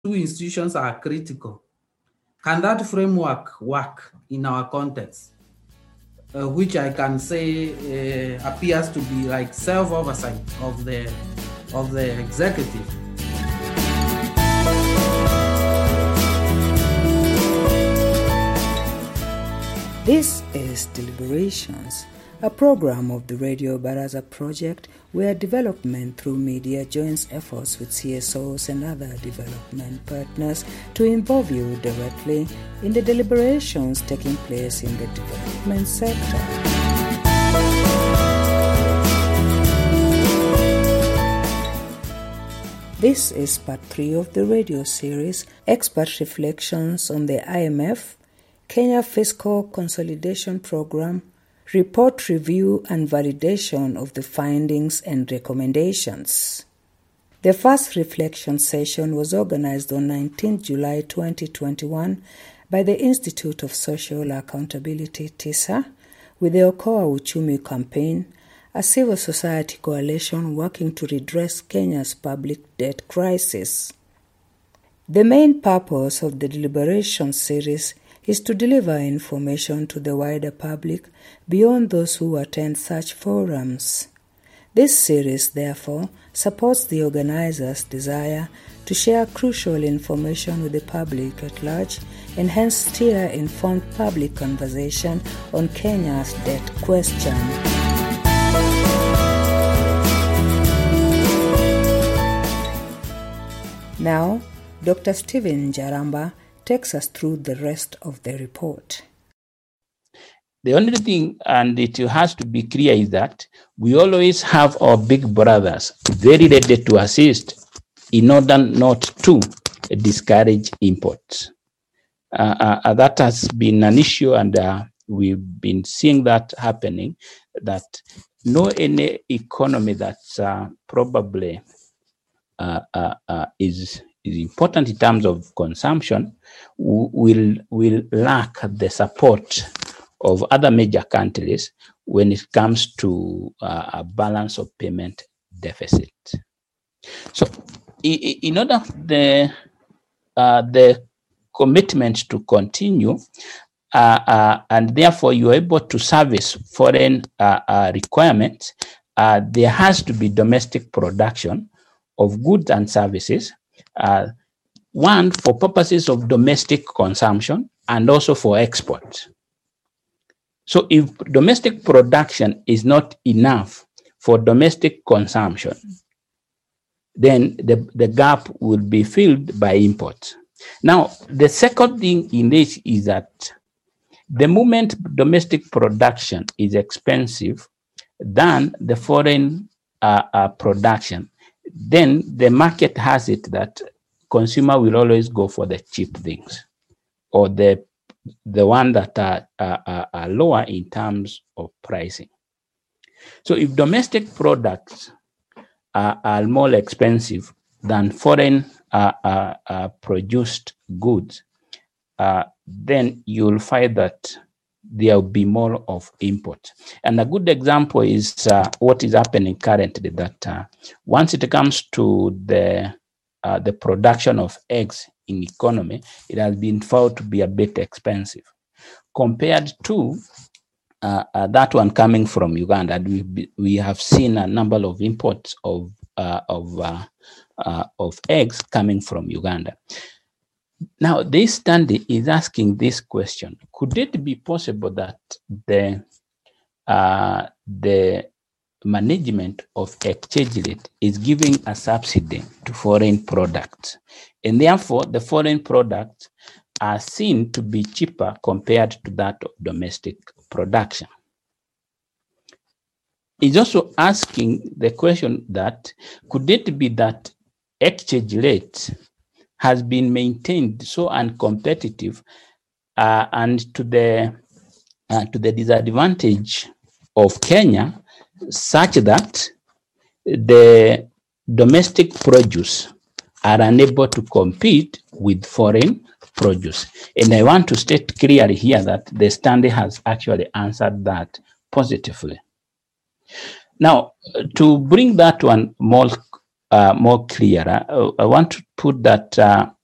two institutions are critical. Can that framework work in our context? Which I can say appears to be like self-oversight of the executive. This is Deliberations, a program of the Radio Baraza Project where development through media joins efforts with CSOs and other development partners to involve you directly in the deliberations taking place in the development sector. This is part 3 of the radio series, Expert Reflections on the IMF, Kenya Fiscal Consolidation Program, Report Review and Validation of the Findings and Recommendations. The first reflection session was organized on 19 July 2021 by the Institute of Social Accountability, TISA, with the Okoa Uchumi Campaign, a civil society coalition working to redress Kenya's public debt crisis. The main purpose of the deliberation series is to deliver information to the wider public beyond those who attend such forums. This series, therefore, supports the organizers' desire to share crucial information with the public at large and hence steer informed public conversation on Kenya's debt question. Now, Dr. Stephen Jaramba takes us through the rest of the report. The only thing, and it has to be clear, is that we always have our big brothers very ready to assist in order not to discourage imports. That has been an issue, and we've been seeing that happening, that no any economy that's probably is important in terms of consumption will lack the support of other major countries when it comes to a balance of payment deficit. So, in order the commitment to continue, and therefore you are able to service foreign requirements, there has to be domestic production of goods and services. One, for purposes of domestic consumption and also for export. So if domestic production is not enough for domestic consumption, then the gap will be filled by imports. Now, the second thing in this is that the moment domestic production is expensive than the foreign production, then the market has it that consumer will always go for the cheap things, or the one that are lower in terms of pricing. So if domestic products are more expensive than foreign produced goods, then you'll find that there will be more of import. And a good example is what is happening currently, that once it comes to the production of eggs in economy, it has been found to be a bit expensive compared to that one coming from Uganda. And we have seen a number of imports of eggs coming from Uganda. Now, this study is asking this question: could it be possible that the management of exchange rate is giving a subsidy to foreign products, and therefore the foreign products are seen to be cheaper compared to that of domestic production? It's also asking the question that could it be that exchange rate has been maintained so uncompetitive and to the disadvantage of Kenya, such that the domestic produce are unable to compete with foreign produce? And I want to state clearly here that the study has actually answered that positively. Now, to bring that one more clearer, I want to put that